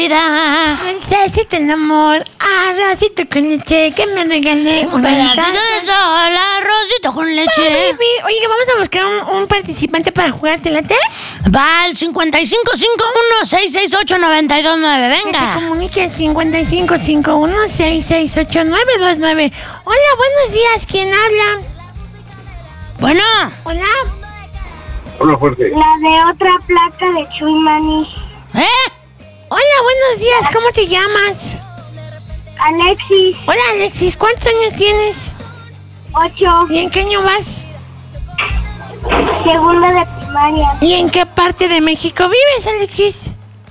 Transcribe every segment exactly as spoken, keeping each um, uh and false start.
Necesito el amor, arrocito con leche, que me regalé un pedacito de sol, arrocito con leche. Baby. Oye, vamos a buscar un, un participante para jugar, ¿te late? Va al cincuenta y cinco cincuenta y uno, sesenta y seis ocho, noventa y dos nueve, venga. Que te comunique al cincuenta y cinco cincuenta y uno, sesenta y seis ocho, nueve dos nueve. Hola, buenos días, ¿quién habla? Bueno. Hola. Hola, fuerte. La de otra placa de Chuy Mani. ¿Eh? Hola, buenos días, ¿cómo te llamas? Alexis. Hola, Alexis, ¿cuántos años tienes? Ocho. ¿Y en qué año vas? Segundo de primaria. ¿Y en qué parte de México vives, Alexis?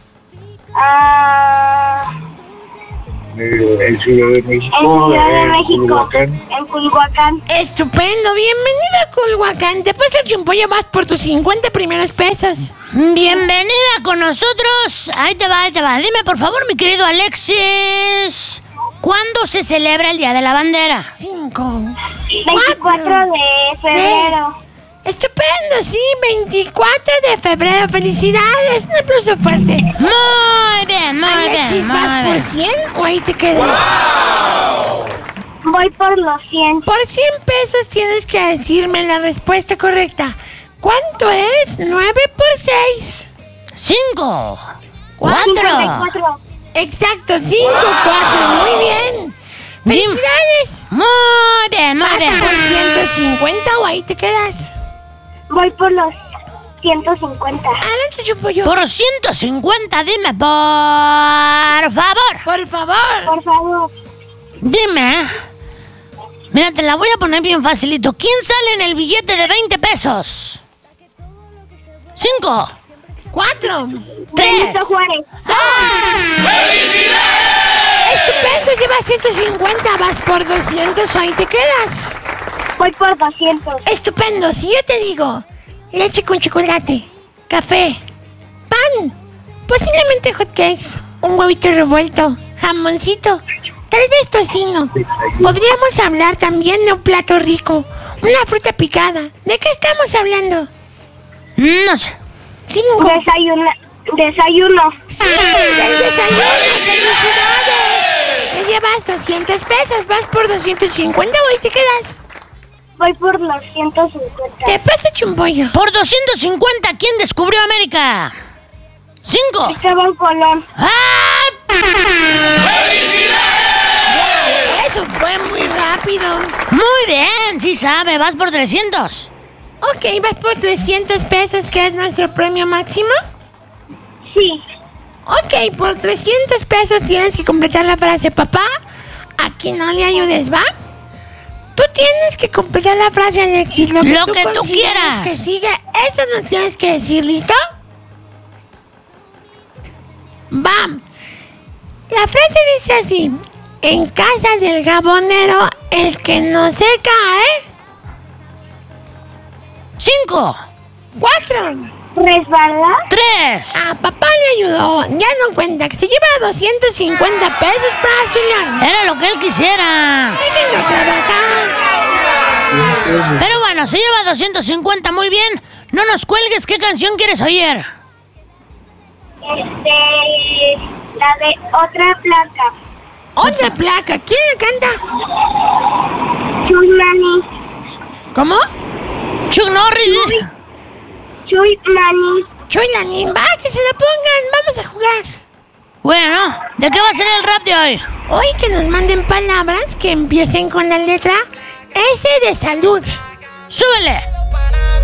Ah... Eh, en Ciudad de México. En Ciudad de en México. Culhuacán. En Culhuacán. Estupendo, bienvenida a Culhuacán. Te pasa el tiempo, ya vas por tus cincuenta primeros pesos. Bienvenida con nosotros. Ahí te va, ahí te va. Dime, por favor, mi querido Alexis, ¿cuándo se celebra el Día de la Bandera? Cinco. veinticuatro de febrero. Tres. Estupendo, sí, veinticuatro de febrero. Felicidades, un aplauso fuerte. Muy bien, muy Alexis, bien, muy ¿vas bien. por cien o ahí te quedas? Voy por los cien. Por cien pesos tienes que decirme la respuesta correcta. ¿Cuánto es nueve por seis? Cinco. cincuenta y Cuatro. cuatro. Exacto, cinco, cuatro, muy bien. ¡Felicidades! Muy bien, muy ¿Vas bien. por ciento cincuenta o ahí te quedas? Voy por los ciento cincuenta. Adelante, yo pollo. Por ciento cincuenta, dime, por favor. Por favor. Por favor. Dime. Mira, te la voy a poner bien facilito. ¿Quién sale en el billete de veinte pesos? Cinco. Cuatro. Tres. Benito Juárez. Estupendo, llevas ciento cincuenta, vas por doscientos o ahí te quedas. Voy por doscientos. Estupendo, si yo te digo leche con chocolate, café, pan, posiblemente hotcakes, un huevito revuelto, jamoncito, tal vez tocino. Podríamos hablar también de un plato rico, una fruta picada. ¿De qué estamos hablando? No sé. Cinco. Desayuno. Desayuno. Sí, del desayuno, felicidades. Te llevas doscientos pesos, vas por doscientos cincuenta o ahí te quedas. Voy por los ciento cincuenta. Te pasa chumpollo. Por doscientos cincuenta, ¿quién descubrió América? Cinco. Esteban Colón. ¡Ah! Eso fue muy rápido. Muy bien, sí sabe, vas por trescientos. Ok, vas por trescientos pesos, que es nuestro premio máximo. Sí. Ok, por trescientos pesos tienes que completar la frase, papá, aquí no le ayudes, ¿va? Tú tienes que completar la frase, Alexis, lo que, Lo tú, que tú consideres quieras. que siga, eso nos tienes que decir, ¿listo? ¡Bam! La frase dice así: en casa del gabonero, el que no se cae. Cinco. Cuatro. ¿Resbala? Tres. A papá le ayudó, ya no cuenta, que se lleva doscientos cincuenta pesos para su león. Era lo que él quisiera. Déjenlo trabajar. Pero bueno, se lleva doscientos cincuenta, muy bien. No nos cuelgues, ¿qué canción quieres oír? Este... La de otra placa. Otra placa, ¿quién le canta? Chuy Mani. ¿Cómo? Chuck Norris dice. Chuy Mani. Chuy Lanín, va, que se la pongan, vamos a jugar. Bueno, ¿de qué va a ser el rap de hoy? Hoy que nos manden palabras que empiecen con la letra S de salud. ¡Súbele!